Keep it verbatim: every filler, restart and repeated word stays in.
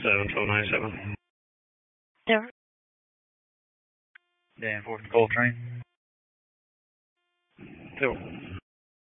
seven, twelve ninety-seven. Denver. Dan fourth and Coltrane. Zero.